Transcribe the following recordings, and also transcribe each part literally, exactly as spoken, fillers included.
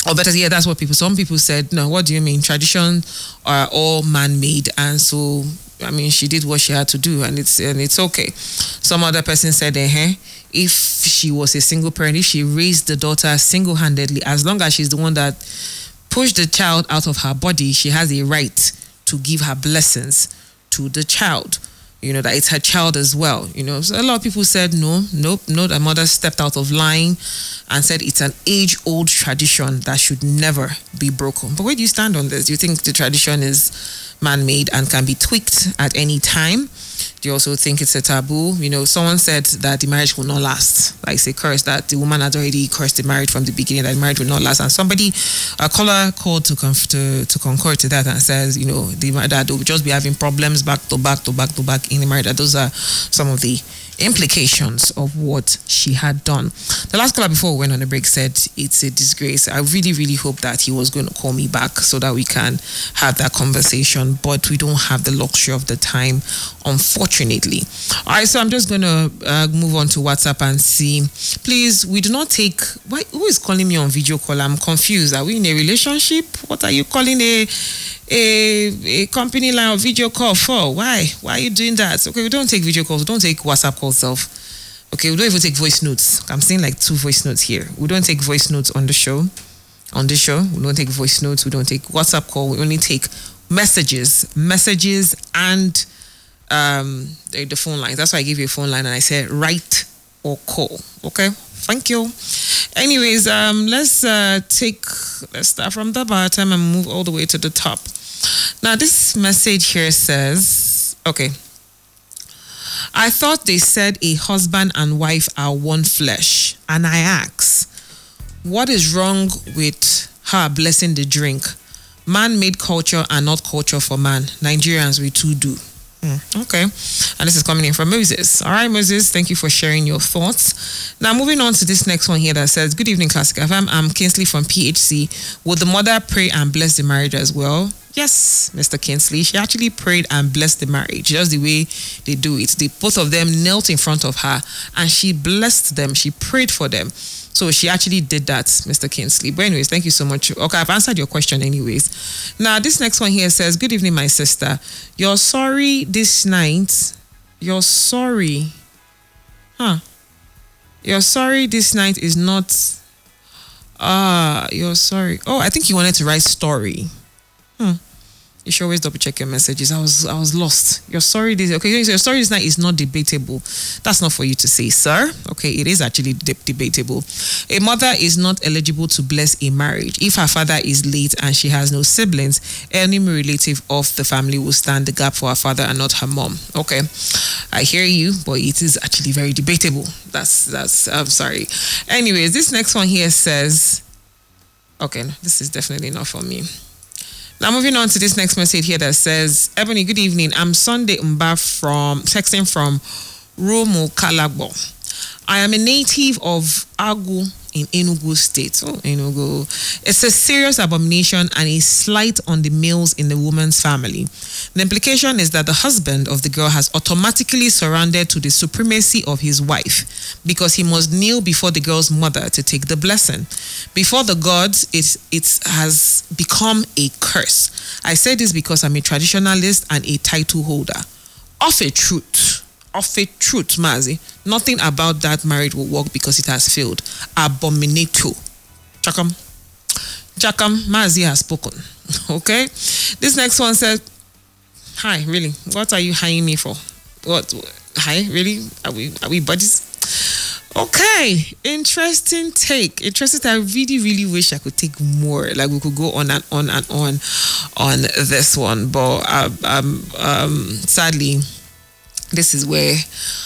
or better, yeah, that's what people, some people said, no, what do you mean? Tradition are all man-made, and so, I mean, she did what she had to do, and it's and it's okay. Some other person said, eh, if she was a single parent, if she raised the daughter single-handedly, as long as she's the one that pushed the child out of her body, she has a right to give her blessings to the child. You know, that it's her child as well. You know, so a lot of people said, no, nope, no, the mother stepped out of line and said it's an age-old tradition that should never be broken. But where do you stand on this? Do you think the tradition is man-made and can be tweaked at any time? Do you also think it's a taboo? You know, someone said that the marriage will not last. Like, say, curse, that the woman had already cursed the marriage from the beginning, that the marriage will not last. And somebody, a caller called to conf- to, to concur to that and says, you know, the, that they'll just be having problems back to back to back to back in the marriage. That those are some of the implications of what she had done. The last caller before we went on the break said it's a disgrace. I really, really hope that he was going to call me back so that we can have that conversation, but we don't have the luxury of the time, unfortunately. All right, so I'm just going to uh, move on to WhatsApp and see. Please, we do not take... Why, who is calling me on video call? I'm confused. Are we in a relationship? What are you calling a... A, a company line or video call for? Why? Why are you doing that? Okay, we don't take video calls. We don't take WhatsApp calls self. Okay, we don't even take voice notes. I'm seeing like two voice notes here. We don't take voice notes on the show. On the show, we don't take voice notes. We don't take WhatsApp call. We only take messages, messages, and um, the, the phone lines. That's why I give you a phone line and I said write or call. Okay, thank you. Anyways, um, let's uh, take let's start from the bottom and move all the way to the top. Now, this message here says, okay, I thought they said a husband and wife are one flesh. And I ask, what is wrong with her blessing the drink? Man-made culture and not culture for man. Nigerians, we too do. Mm, okay. And this is coming in from Moses. All right, Moses, thank you for sharing your thoughts. Now, moving on to this next one here that says, good evening, Classic F M. I'm Kingsley from P H C. Would the mother pray and bless the marriage as well? Yes, Mister Kingsley. She actually prayed and blessed the marriage, just the way they do it. They, both of them knelt in front of her and she blessed them. She prayed for them. So she actually did that, Mister Kingsley. But anyways, thank you so much. Okay, I've answered your question anyways. Now, this next one here says, good evening, my sister. You're sorry this night. You're sorry. Huh. You're sorry this night is not... Ah, uh, you're sorry. Oh, I think you wanted to write story. Hmm. You should always double check your messages. I was I was lost. Your sorry this okay. So your sorry this night is not debatable. That's not for you to say, sir. Okay, it is actually de- debatable. A mother is not eligible to bless a marriage if her father is late and she has no siblings. Any relative of the family will stand the gap for her father and not her mom. Okay, I hear you, but it is actually very debatable. That's that's. I'm sorry. Anyways, this next one here says, okay, this is definitely not for me. Now, moving on to this next message here that says, Ebony, good evening. I'm Sunday Mba from, texting from Romo Kalagbo. I am a native of Agu in Enugu State. Oh, Enugu. It's a serious abomination and a slight on the males in the woman's family. The implication is that the husband of the girl has automatically surrendered to the supremacy of his wife because he must kneel before the girl's mother to take the blessing. Before the gods, it, it has become a curse. I say this because I'm a traditionalist and a title holder. Of a truth. Of a truth, Mazi, nothing about that marriage will work because it has failed. Abominato. Chakam. Chakam, Mazi has spoken. Okay? This next one says, hi, really? What are you hiring me for? What? Hi, really? Are we, are we buddies? Okay, interesting take. Interesting. I really, really wish I could take more. Like we could go on and on and on on this one. But uh, um, um, sadly, this is where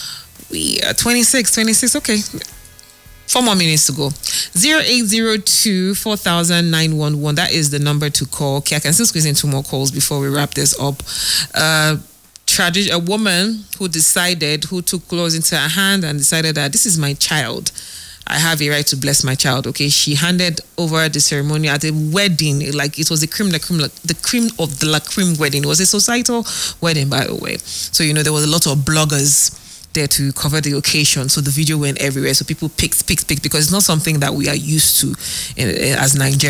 we are. twenty-six, twenty-six, okay. Four more minutes to go. zero eight zero two, four thousand, nine one one. That is the number to call. Okay, I can still squeeze in two more calls before we wrap this up. Uh, tragedy, a woman who decided, who took laws into her hand and decided that this is my child. I have a right to bless my child. Okay, she handed over the ceremony at a wedding, like it was the cream, the cream, the cream of the la cream wedding. It was a societal wedding, by the way. So you know there was a lot of bloggers there to cover the occasion. So the video went everywhere. So people picked, picked, picked because it's not something that we are used to in, as Nigerians.